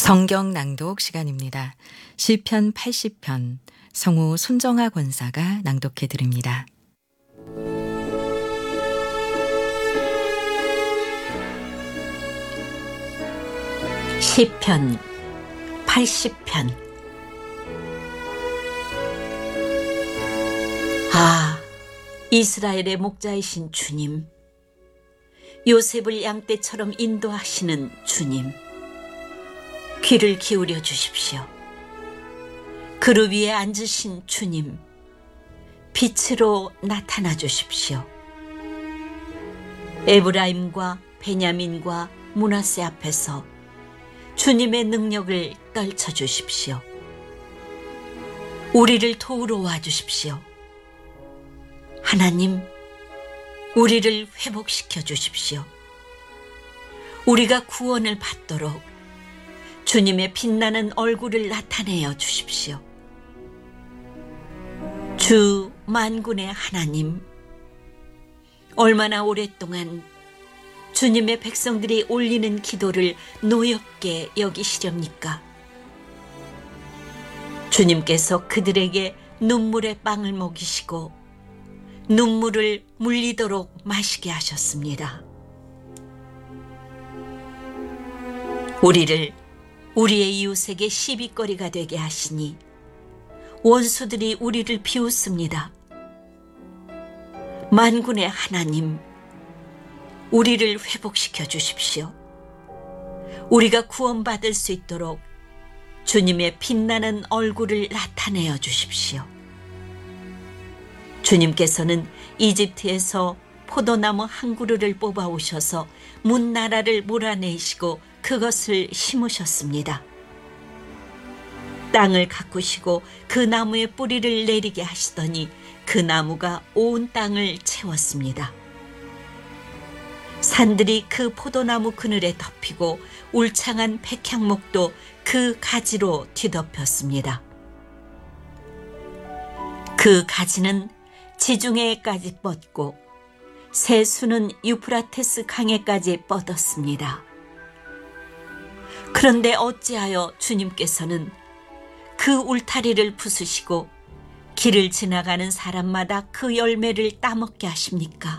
성경 낭독 시간입니다. 시편 80편 성우 손정아 권사가 낭독해 드립니다. 시편 80편. 아, 이스라엘의 목자이신 주님, 요셉을 양떼처럼 인도하시는 주님, 귀를 기울여 주십시오. 그루 위에 앉으신 주님, 빛으로 나타나 주십시오. 에브라임과 베냐민과 므낫세 앞에서 주님의 능력을 떨쳐 주십시오. 우리를 도우러 와 주십시오. 하나님, 우리를 회복시켜 주십시오. 우리가 구원을 받도록 주님의 빛나는 얼굴을 나타내어 주십시오. 주 만군의 하나님, 얼마나 오랫동안 주님의 백성들이 올리는 기도를 노엽게 여기시렵니까? 주님께서 그들에게 눈물의 빵을 먹이시고 눈물을 물리도록 마시게 하셨습니다. 우리를 우리의 이웃에게 시비거리가 되게 하시니 원수들이 우리를 비웃습니다. 만군의 하나님, 우리를 회복시켜 주십시오. 우리가 구원받을 수 있도록 주님의 빛나는 얼굴을 나타내어 주십시오. 주님께서는 이집트에서 포도나무 한 그루를 뽑아 오셔서 문나라를 몰아내시고 그것을 심으셨습니다. 땅을 가꾸시고 그 나무의 뿌리를 내리게 하시더니 그 나무가 온 땅을 채웠습니다. 산들이 그 포도나무 그늘에 덮이고 울창한 백향목도 그 가지로 뒤덮였습니다. 그 가지는 지중해까지 뻗고 새수는 유프라테스 강에까지 뻗었습니다. 그런데 어찌하여 주님께서는 그 울타리를 부수시고 길을 지나가는 사람마다 그 열매를 따먹게 하십니까?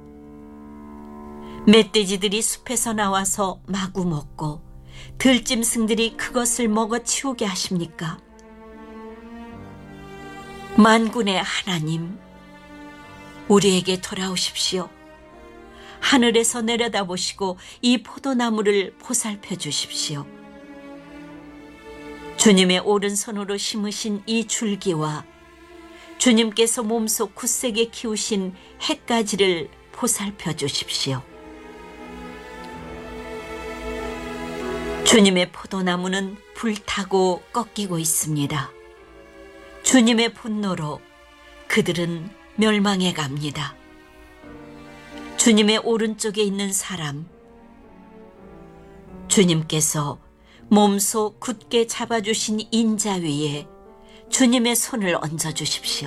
멧돼지들이 숲에서 나와서 마구 먹고 들짐승들이 그것을 먹어치우게 하십니까? 만군의 하나님, 우리에게 돌아오십시오. 하늘에서 내려다보시고 이 포도나무를 보살펴 주십시오. 주님의 오른손으로 심으신 이 줄기와 주님께서 몸속 굳세게 키우신 햇가지를 보살펴 주십시오. 주님의 포도나무는 불타고 꺾이고 있습니다. 주님의 분노로 그들은 멸망해 갑니다. 주님의 오른쪽에 있는 사람, 주님께서 몸속 굳게 잡아주신 인자 위에 주님의 손을 얹어 주십시오.